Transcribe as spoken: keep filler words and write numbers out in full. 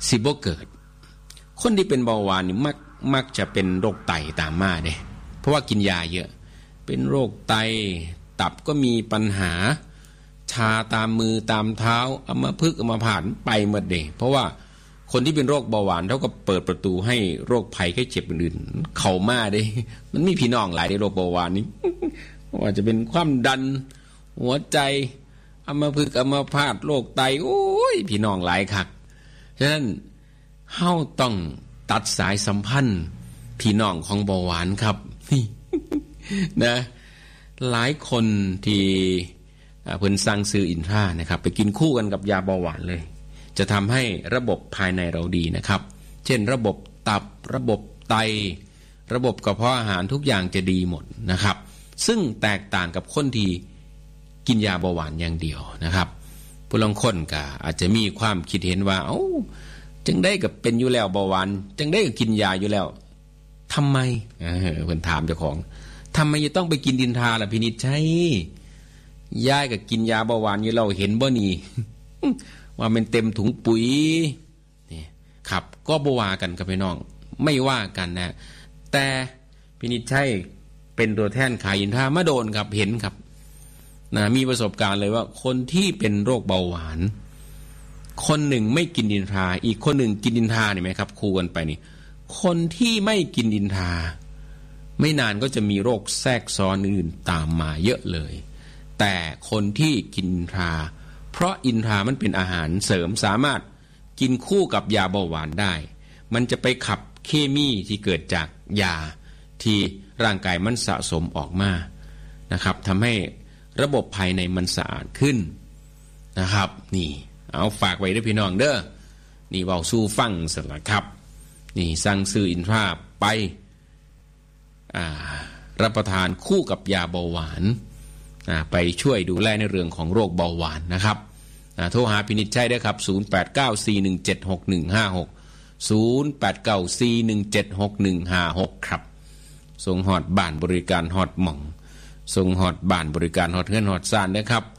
สิบ่เกิดคนที่เป็นเบาหวานนี่มักมักจะเป็นโรคไตตามมาเด้เพราะว่ากินยาเยอะเป็นโรคไตตับก็มีปัญหาชาตามมือตามเท้าอัมพฤกษ์อัมพาตไปหมดเด้เพราะว่าคนที่เป็นโรคเบาหวานเท่ากับเปิดประตูให้โรคภัยไข้เจ็บอื่นๆเข้ามาเด้มันมีพี่น้องหลายในโรคเบาหวานนี้ว่าจะเป็นความดันหัวใจอัมพฤกษ์อัมพาตโรคไตโอ้ยพี่น้องหลายคักฉะนั้นเฮาต้องตัดสายสัมพันธ์พี่น้องของเบาหวานครับนะหลายคนที่เพิ่นสั่งซื้ออินทรานะครับไปกินคู่กันกับยาเบาหวานเลยจะทำให้ระบบภายในเราดีนะครับเช่นระบบตับระบบไตระบบกระเพาะอาหารทุกอย่างจะดีหมดนะครับซึ่งแตกต่างกับคนที่กินยาเบาหวานอย่างเดียวนะครับผู้ลางคนก็อาจจะมีความคิดเห็นว่าเอ้าจังได้กับเป็นอยู่แล้วเบาหวานจังได้กับกินยาอยู่แล้วทำไมเออเพิ่นถามเจ้าของทำไมจะต้องไปกินดินทาล่ะพินิจใช่ยายกับกินยาเบาหวานอยู่เราเห็นบ่นี่ ว่ามันเต็มถุงปุ๋ยนี่ครับก็บ่ว่ากันกับพี่น้องไม่ว่ากันนะแต่พินิจใช่เป็นตัวแทนขายอินทรามาโดนครับเห็นครับนะมีประสบการณ์เลยว่าคนที่เป็นโรคเบาหวานคนหนึ่งไม่กินดินทราอีกคนหนึ่งกินดินทราเนี่ยไหมครับคู่กันไปนี่คนที่ไม่กินดินทราไม่นานก็จะมีโรคแทรกซ้อนอื่นตามมาเยอะเลยแต่คนที่กินอินทราเพราะอินทรามันเป็นอาหารเสริมสามารถกินคู่กับยาเบาหวานได้มันจะไปขับเคมีที่เกิดจากยาที่ร่างกายมันสะสมออกมานะครับทำให้ระบบภายในมันสะอาดขึ้นนะครับนี่เอาฝากไว้ด้วยพี่น้องเด้อนี่เว้าสู่ฟังซะละครับนี่สั่งซื้ออินทราไปอ่ารับประทานคู่กับยาเบาหวานไปช่วยดูแลในเรื่องของโรคเบาหวานนะครับโทรหาพินิจใช่ได้ครับศูนย์ แปด เก้า สี่ หนึ่ง เจ็ด หก หนึ่ง ห้า หก ศูนย์ แปด เก้า สี่ หนึ่ง เจ็ด หก หนึ่ง ห้า หกครับส่งฮอดบ้านบริการฮอดหม่องส่งฮอดบ้านบริการฮอดเฮือนฮอดซ่านนะครับ